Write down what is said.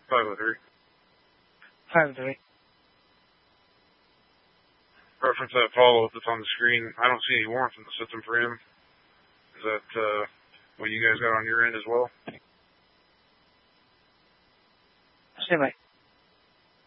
503. 503. Reference that follow-up that's on the screen. I don't see any warrants in the system for him. Is that what you guys got on your end as well? Stand by.